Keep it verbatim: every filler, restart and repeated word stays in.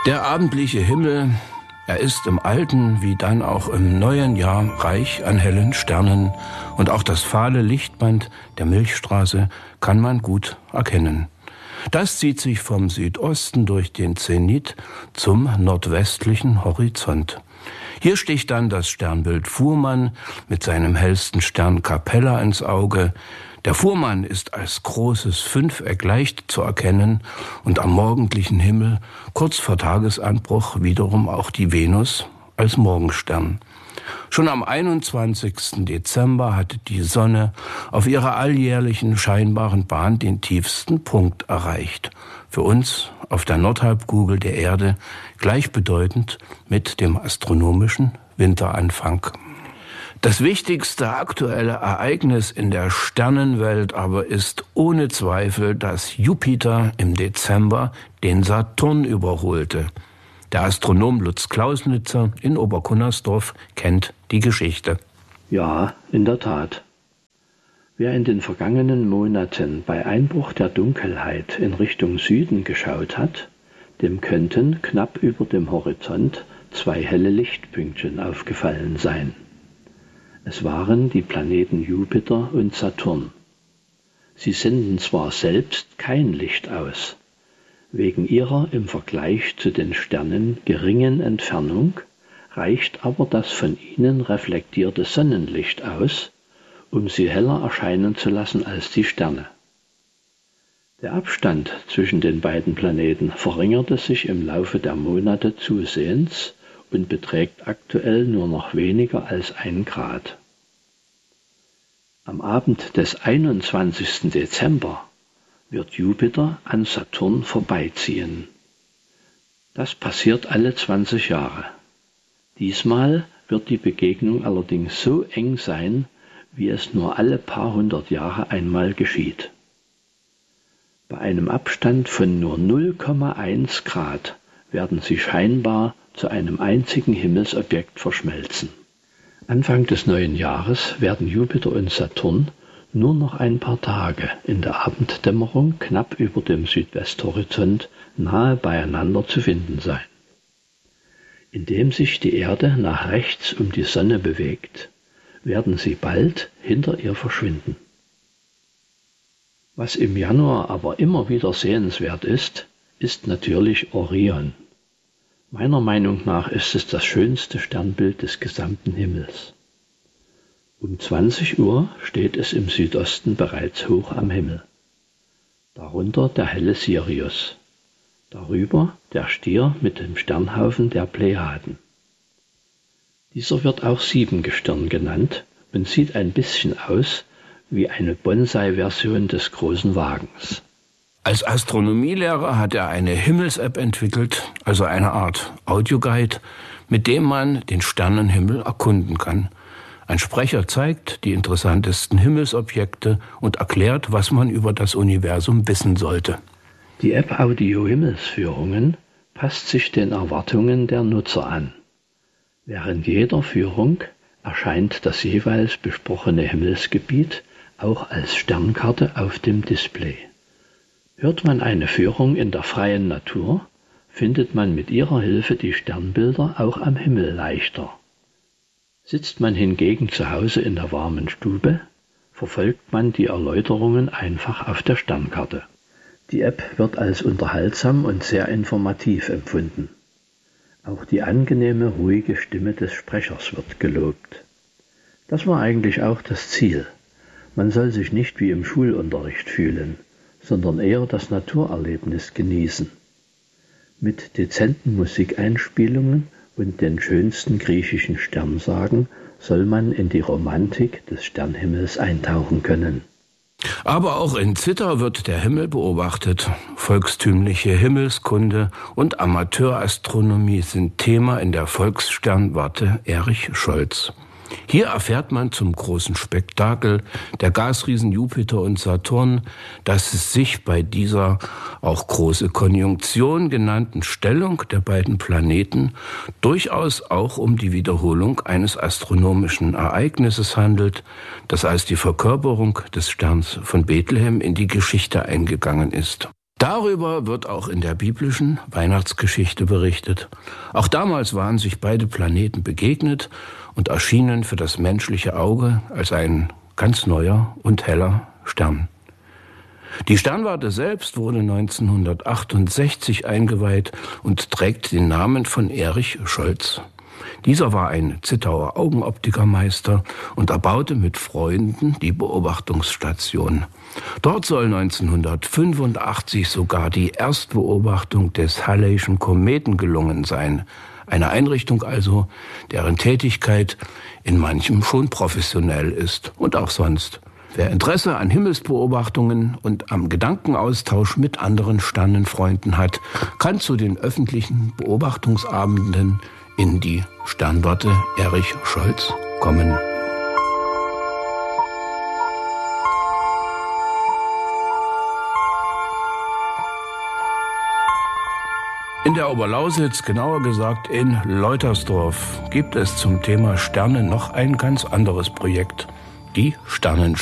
Der abendliche Himmel, er ist im alten wie dann auch im neuen Jahr reich an hellen Sternen und auch das fahle Lichtband der Milchstraße kann man gut erkennen. Das zieht sich vom Südosten durch den Zenit zum nordwestlichen Horizont. Hier sticht dann das Sternbild Fuhrmann mit seinem hellsten Stern Capella ins Auge. Der Fuhrmann ist als großes Fünfeck leicht zu erkennen und am morgendlichen Himmel, kurz vor Tagesanbruch, wiederum auch die Venus als Morgenstern. Schon am einundzwanzigsten Dezember hatte die Sonne auf ihrer alljährlichen scheinbaren Bahn den tiefsten Punkt erreicht. Für uns auf der Nordhalbkugel der Erde gleichbedeutend mit dem astronomischen Winteranfang. Das wichtigste aktuelle Ereignis in der Sternenwelt aber ist ohne Zweifel, dass Jupiter im Dezember den Saturn überholte. Der Astronom Lutz Klausnitzer in Oberkunnersdorf kennt die Geschichte. Ja, in der Tat. Wer in den vergangenen Monaten bei Einbruch der Dunkelheit in Richtung Süden geschaut hat, dem könnten knapp über dem Horizont zwei helle Lichtpünktchen aufgefallen sein. Es waren die Planeten Jupiter und Saturn. Sie senden zwar selbst kein Licht aus, wegen ihrer im Vergleich zu den Sternen geringen Entfernung reicht aber das von ihnen reflektierte Sonnenlicht aus, um sie heller erscheinen zu lassen als die Sterne. Der Abstand zwischen den beiden Planeten verringerte sich im Laufe der Monate zusehends und beträgt aktuell nur noch weniger als ein Grad. Am Abend des einundzwanzigsten Dezember wird Jupiter an Saturn vorbeiziehen. Das passiert alle zwanzig Jahre. Diesmal wird die Begegnung allerdings so eng sein, wie es nur alle paar hundert Jahre einmal geschieht. Bei einem Abstand von nur null Komma eins Grad werden sie scheinbar zu einem einzigen Himmelsobjekt verschmelzen. Anfang des neuen Jahres werden Jupiter und Saturn nur noch ein paar Tage in der Abenddämmerung knapp über dem Südwesthorizont nahe beieinander zu finden sein. Indem sich die Erde nach rechts um die Sonne bewegt, werden sie bald hinter ihr verschwinden. Was im Januar aber immer wieder sehenswert ist, ist natürlich Orion. Meiner Meinung nach ist es das schönste Sternbild des gesamten Himmels. Um zwanzig Uhr steht es im Südosten bereits hoch am Himmel. Darunter der helle Sirius. Darüber der Stier mit dem Sternhaufen der Plejaden. Dieser wird auch Siebengestirn genannt und sieht ein bisschen aus wie eine Bonsai-Version des großen Wagens. Als Astronomielehrer hat er eine Himmels-App entwickelt, also eine Art Audioguide, mit dem man den Sternenhimmel erkunden kann. Ein Sprecher zeigt die interessantesten Himmelsobjekte und erklärt, was man über das Universum wissen sollte. Die App Audio Himmelsführungen passt sich den Erwartungen der Nutzer an. Während jeder Führung erscheint das jeweils besprochene Himmelsgebiet auch als Sternkarte auf dem Display. Hört man eine Führung in der freien Natur, findet man mit ihrer Hilfe die Sternbilder auch am Himmel leichter. Sitzt man hingegen zu Hause in der warmen Stube, verfolgt man die Erläuterungen einfach auf der Sternkarte. Die App wird als unterhaltsam und sehr informativ empfunden. Auch die angenehme, ruhige Stimme des Sprechers wird gelobt. Das war eigentlich auch das Ziel. Man soll sich nicht wie im Schulunterricht fühlen, sondern eher das Naturerlebnis genießen. Mit dezenten Musikeinspielungen und den schönsten griechischen Sternsagen soll man in die Romantik des Sternhimmels eintauchen können. Aber auch in Zittau wird der Himmel beobachtet. Volkstümliche Himmelskunde und Amateurastronomie sind Thema in der Volkssternwarte Erich Scholz. Hier erfährt man zum großen Spektakel der Gasriesen Jupiter und Saturn, dass es sich bei dieser auch große Konjunktion genannten Stellung der beiden Planeten durchaus auch um die Wiederholung eines astronomischen Ereignisses handelt, das als die Verkörperung des Sterns von Bethlehem in die Geschichte eingegangen ist. Darüber wird auch in der biblischen Weihnachtsgeschichte berichtet. Auch damals waren sich beide Planeten begegnet und erschienen für das menschliche Auge als ein ganz neuer und heller Stern. Die Sternwarte selbst wurde neunzehnhundertachtundsechzig eingeweiht und trägt den Namen von Erich Scholz. Dieser war ein Zittauer Augenoptikermeister und erbaute mit Freunden die Beobachtungsstation. Dort soll neunzehnhundertfünfundachtzig sogar die Erstbeobachtung des Halleyschen Kometen gelungen sein. Eine Einrichtung also, deren Tätigkeit in manchem schon professionell ist und auch sonst. Wer Interesse an Himmelsbeobachtungen und am Gedankenaustausch mit anderen Sternenfreunden hat, kann zu den öffentlichen Beobachtungsabenden in die Sternwarte Erich Scholz kommen. In der Oberlausitz, genauer gesagt in Leutersdorf, gibt es zum Thema Sterne noch ein ganz anderes Projekt, die Sternenschau.